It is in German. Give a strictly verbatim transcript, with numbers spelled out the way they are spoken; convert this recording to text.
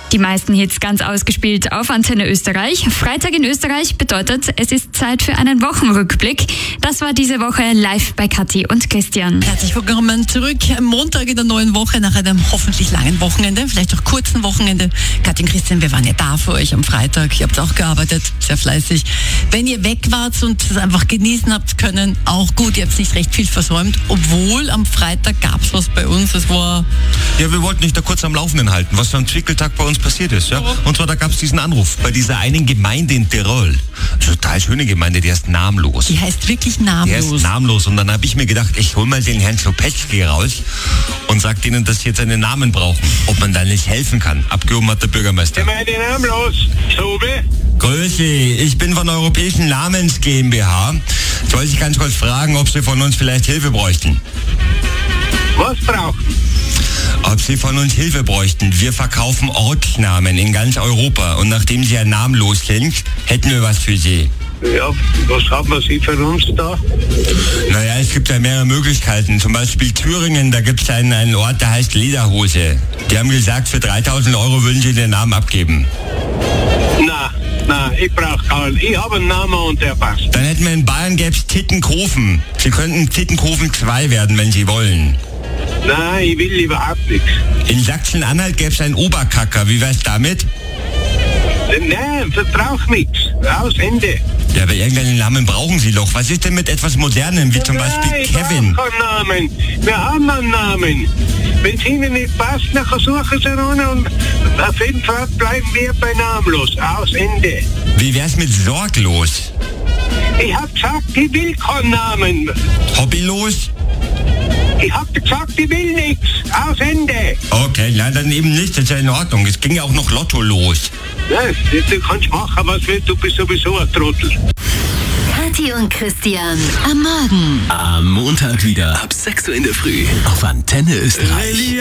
Die meisten Hits ganz ausgespielt auf Antenne Österreich. Freitag in Österreich bedeutet, es ist Zeit für einen Wochenrückblick. Das war diese Woche live bei Kathi und Christian. Herzlich willkommen zurück am Montag in der neuen Woche nach einem hoffentlich langen Wochenende, vielleicht auch kurzen Wochenende. Kathi und Christian, wir waren ja da für euch am Freitag. Ihr habt auch gearbeitet, sehr fleißig. Wenn ihr weg wart und es einfach genießen habt können, auch gut. Ihr habt nicht recht viel versäumt, obwohl am Freitag gab es was bei uns. Es war... Ja, wir wollten dich da kurz am Laufenden halten, was am Zwickeltag bei uns passiert ist. Ja? Und zwar, da gab es diesen Anruf bei dieser einen Gemeinde in Tirol. Total schöne Gemeinde, die heißt Namenlos. Die heißt wirklich Namenlos. Die heißt Namenlos. Und dann habe ich mir gedacht, ich hol mal den Herrn Schopetschki raus und sag denen, dass sie jetzt einen Namen brauchen. Ob man da nicht helfen kann. Abgehoben hat der Bürgermeister. Gemeinde Namenlos. Sobe. Grüß Sie, ich bin von der Europäischen Namens GmbH. Ich wollte Sie ganz kurz fragen, ob Sie von uns vielleicht Hilfe bräuchten. Was brauchen? Ob Sie von uns Hilfe bräuchten. Wir verkaufen Ortsnamen in ganz Europa. Und nachdem Sie ja namenlos sind, hätten wir was für Sie. Ja, was haben Sie für uns da? Naja, es gibt ja mehrere Möglichkeiten. Zum Beispiel Thüringen, da gibt es einen, einen Ort, der heißt Lederhose. Die haben gesagt, für dreitausend Euro würden Sie den Namen abgeben. Na, na, ich brauche keinen. Ich habe einen Namen und der passt. Dann hätten wir in Bayern gäb's Tittenkofen. Sie könnten Tittenkofen zwei werden, wenn Sie wollen. Nein, ich will überhaupt nichts. In Sachsen-Anhalt gäbe es einen Oberkacker. Wie wär's damit? Nein, verbrauch nichts. Aus Ende. Ja, aber irgendeinen Namen brauchen Sie doch. Was ist denn mit etwas Modernem, wie zum Beispiel Nein, Kevin? Ich brauche keinen Namen. Wir haben einen Namen. Wenn es Ihnen nicht passt, dann suchen Sie einen und auf jeden Fall bleiben wir bei Namenlos. Aus Ende. Wie wär's mit sorglos? Ich hab gesagt, ich will keinen Namen. Hobbylos? Ich hab gesagt, ich will nichts. Aus Ende. Okay, na dann eben nicht, das ist ja in Ordnung. Es ging ja auch noch Lotto los. Ja, du kannst machen, was willst, du bist sowieso ein Trottel. Kathi und Christian am Morgen. Am Montag wieder ab sechs Uhr in der Früh auf Antenne Österreich.